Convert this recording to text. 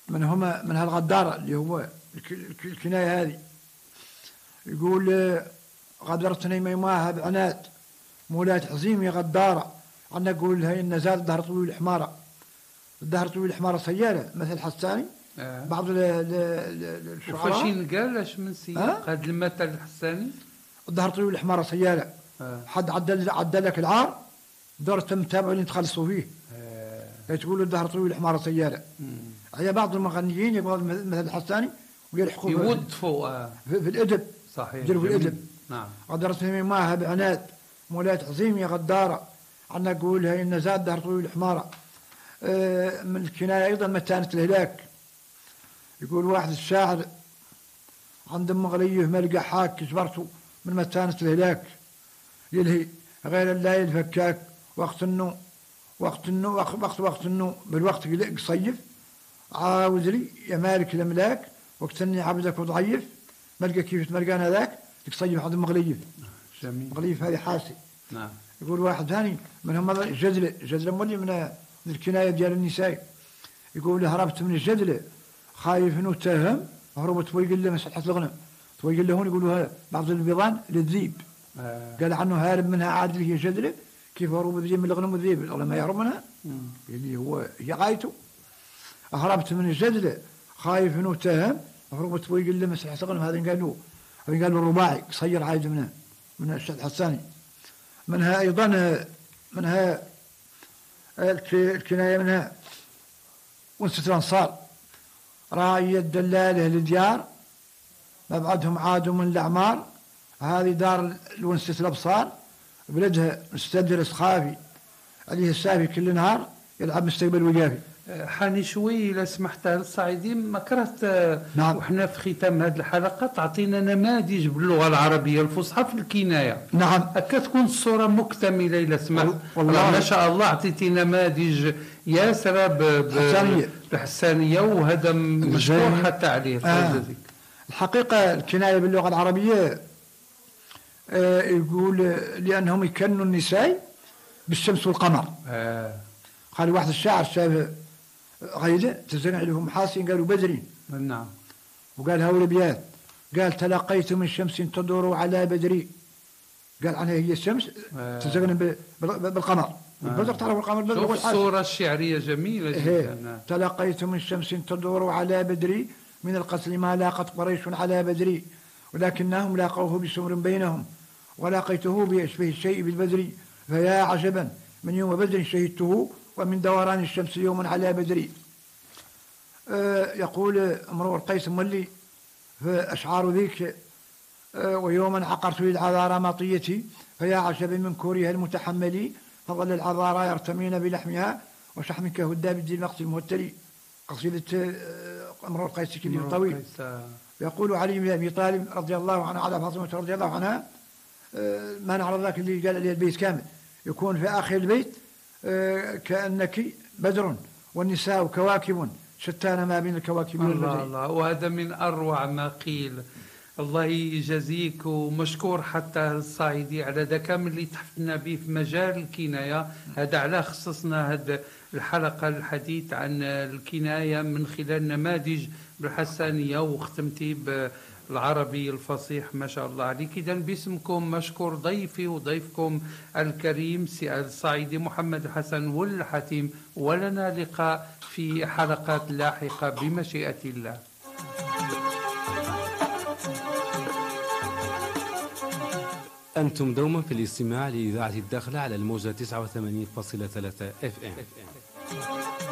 من هالغدارة اللي هو الكناية هذه. يقول غدرتني ميماها بعناد مولاة عظيم يا غدارة. عنا نقول لها إن زاد الدهر طويل الحمارة. الدهر طويل الحمارة سيالة مثل حساني. بعض الشعراء وفاشين قال اش من سياق هذا المثل الحساني؟ الدهر طويل الحمارة سيالة. حد عدل لك العار دور متابع اللي تخلصوا فيه. تقولوا الدهر طويل الحمارة سيالة. هي بعض المغنيين يقول مثل الحساني ويلحقوا يوظفوا في الأدب. صحيح يديروا في الأدب. نعم. غدرتني معها بعناد مولاة عظيم يا غدارة. عنا نقولها إن زاد دهر طويل الحمارة. من الكناية أيضا متانة الهلاك. يقول واحد الشاعر عند مغليه ملقى حاك كجبرته من متانة الهلاك. يلهي غير الليل فكاك وقت النو بالوقت قصيف عاوز لي يا مالك الأملاك وقت اني عبدك وضعيف ملقى كيف تملقان هذاك تصيف عند مغليف. جميل. مغليف هذه حاسي. نعم. يقول واحد ثاني منهم جدلة مولي من الكناية ديال النساء. يقول هربت من الجدلة خايف انه تهم هربت ويقول له مسحة الغنم ويقول له هون يقولوا بعض البيضان للذيب. قال عنه هارب منها عاد هي جدلة كيف هرب الذيب من الغنم والذيب لما يهرب منها اللي هو هي غايته. هربت من الجدلة خايف انه تهم هربت ويقول له مسحة الغنم. هذا قالوا رباعي قصير عايد من الشيخ الحساني. منها ايضا منها الكناية منها ونسة الأنصار راعي الدلالة للديار مبعدهم عادوا من الأعمار. هذه دار الونسة الأبصار بلدها مستدرس خافي عليه السافي كل نهار يلعب مستقبل وجافي. حاني شوي إذا سمحت الصعيدي ما كرهت. نعم. وحنا في ختام هذه الحلقة تعطينا نماذج باللغة العربية الفصحى في الكناية. نعم. هكا تكون الصورة مكتملة إذا سمحت. والله ما شاء الله أعطيتي نماذج ياسرة بالحسانية وهذا مشكور حتى عليه. الحقيقة الكناية باللغة العربية يقول لأنهم يكنوا النساء بالشمس والقمر. قال واحد الشاعر شاف غيلة تزرع لهم محاسن قالوا بدرين. نعم. وقال هؤلاء الابيات قال تلقيت من شمس تدور على بدري. قال عنها هي الشمس تزرع بالقمر. البدر تعرف القمر بدر. شوف الصورة الشعرية جميلة جدا. تلقيت من شمس تدور على بدري من القتل ما لاقت قريش على بدري ولكنهم لاقوه بسمر بينهم ولاقيته بأشبه الشيء بالبدر فيا عجبا من يوم بدر شهدته ومن دوران الشمس يوم على بدري. يقول امرؤ القيس مولي في أشعار ذيك ويوما عقرت للعذارى مطيتي فيا عجبا من كورها المتحملي فظل العذارى يرتمين بلحمها وشحم كهدا بالدين المقت المهتري. قصيدة امرؤ القيس كبير طويل. يقول علي بن أبي طالب رضي الله عنه على فاطمة رضي الله عنها ما نعرض ذاك اللي قال عليه البيت كامل يكون في آخر البيت كأنك بدر والنساء كواكب شتان ما بين الكواكب والبدر. الله وهذا من أروع ما قيل. الله يجازيك ومشكور حتى الصعيدي على ذا كامل اللي تحفتنا به في مجال الكناية. هذا على خصصنا هذا الحلقة الحديث عن الكناية من خلال نماذج بالحسانية وختمتي بالعربي الفصيح ما شاء الله عليك. إذن باسمكم مشكور ضيفي وضيفكم الكريم سي الصعيدي محمد الحسن والحتيم ولنا لقاء في حلقات لاحقة بمشيئة الله. أنتم دوما في الاستماع لإذاعة الداخلة على الموجة 89.3 FM.